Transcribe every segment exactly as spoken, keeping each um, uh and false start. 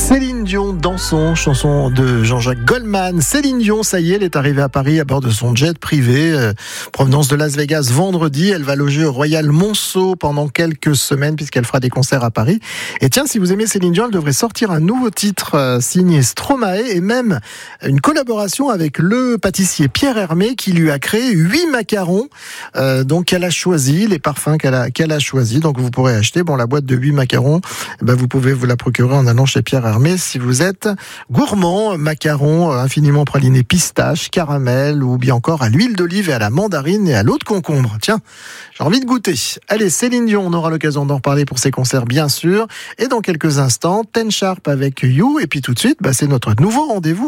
Céline Dion, Dansons, chanson de Jean-Jacques Goldman. Céline Dion, ça y est, elle est arrivée à Paris à bord de son jet privé, euh, provenance de Las Vegas vendredi. Elle va loger au Royal Monceau pendant quelques semaines puisqu'elle fera des concerts à Paris. Et tiens, si vous aimez Céline Dion, elle devrait sortir un nouveau titre euh, signé Stromae et même une collaboration avec le pâtissier Pierre Hermé qui lui a créé huit macarons. Euh, donc elle a choisi les parfums qu'elle a qu'elle a choisi. Donc vous pourrez acheter bon la boîte de huit macarons. Eh ben, vous pouvez vous la procurer en allant chez Pierre Hermé si vous êtes gourmand. Macarons infiniment pralinés pistache, caramel ou bien encore à l'huile d'olive et à la mandarine et à l'eau de concombre. Tiens, j'ai envie de goûter. Allez, Céline Dion, on aura l'occasion d'en reparler pour ses concerts bien sûr. Et dans quelques instants, Ten Sharp avec You. Et puis tout de suite, bah, c'est notre nouveau rendez-vous.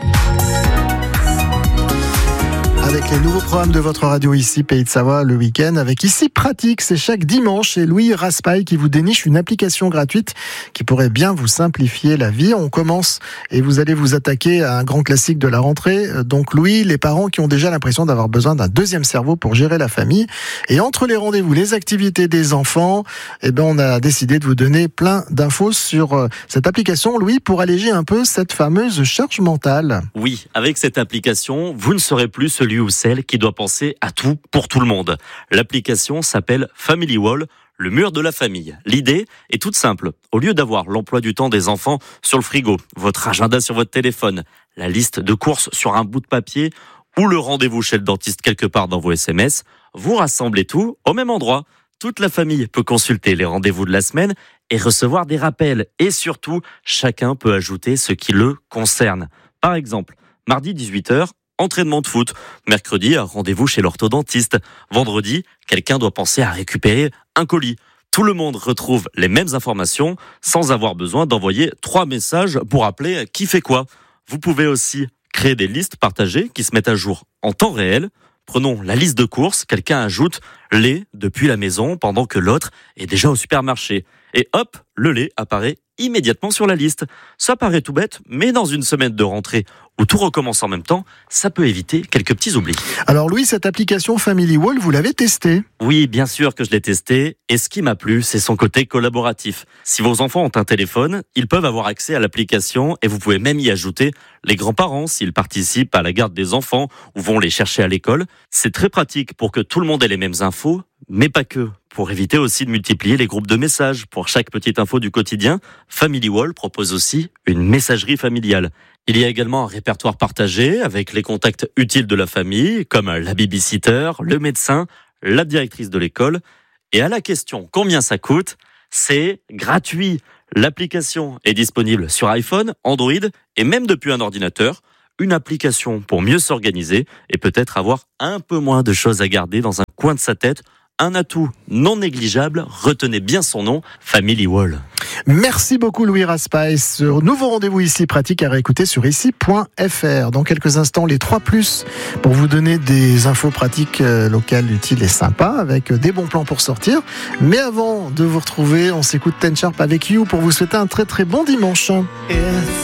Avec les nouveaux programmes de votre radio ici, Pays de Savoie, le week-end, avec Ici Pratique, c'est chaque dimanche, et Louis Raspail qui vous déniche une application gratuite qui pourrait bien vous simplifier la vie. On commence et vous allez vous attaquer à un grand classique de la rentrée. Donc Louis, les parents qui ont déjà l'impression d'avoir besoin d'un deuxième cerveau pour gérer la famille. Et entre les rendez-vous, les activités des enfants, eh ben on a décidé de vous donner plein d'infos sur cette application, Louis, pour alléger un peu cette fameuse charge mentale. Oui, avec cette application, vous ne serez plus celui ou celle qui doit penser à tout pour tout le monde. L'application s'appelle Family Wall, le mur de la famille. L'idée est toute simple. Au lieu d'avoir l'emploi du temps des enfants sur le frigo, votre agenda sur votre téléphone, la liste de courses sur un bout de papier ou le rendez-vous chez le dentiste quelque part dans vos S M S, vous rassemblez tout au même endroit. Toute la famille peut consulter les rendez-vous de la semaine et recevoir des rappels. Et surtout, chacun peut ajouter ce qui le concerne. Par exemple, mardi dix-huit heures, entraînement de foot. Mercredi, un rendez-vous chez l'orthodontiste. Vendredi, quelqu'un doit penser à récupérer un colis. Tout le monde retrouve les mêmes informations sans avoir besoin d'envoyer trois messages pour rappeler qui fait quoi. Vous pouvez aussi créer des listes partagées qui se mettent à jour en temps réel. Prenons la liste de courses, quelqu'un ajoute lait depuis la maison pendant que l'autre est déjà au supermarché. Et hop, le lait apparaît immédiatement sur la liste. Ça paraît tout bête, mais dans une semaine de rentrée où tout recommence en même temps, ça peut éviter quelques petits oublis. Alors Louis, cette application Family Wall, vous l'avez testée ? Oui, bien sûr que je l'ai testée, et ce qui m'a plu, c'est son côté collaboratif. Si vos enfants ont un téléphone, ils peuvent avoir accès à l'application et vous pouvez même y ajouter les grands-parents s'ils participent à la garde des enfants ou vont les chercher à l'école. C'est très pratique pour que tout le monde ait les mêmes infos, mais pas que. Pour éviter aussi de multiplier les groupes de messages. Pour chaque petite info du quotidien, Family Wall propose aussi une messagerie familiale. Il y a également un répertoire partagé avec les contacts utiles de la famille, comme la babysitter, le médecin, la directrice de l'école. Et à la question combien ça coûte, c'est gratuit. L'application est disponible sur iPhone, Android et même depuis un ordinateur. Une application pour mieux s'organiser et peut-être avoir un peu moins de choses à garder dans un coin de sa tête. Un atout non négligeable, retenez bien son nom, Family Wall. Merci beaucoup Louis Raspail. Ce nouveau rendez-vous ici pratique à réécouter sur ici point f r. Dans quelques instants, les trois plus pour vous donner des infos pratiques locales, utiles et sympas avec des bons plans pour sortir. Mais avant de vous retrouver, on s'écoute Ten Sharp avec You pour vous souhaiter un très très bon dimanche.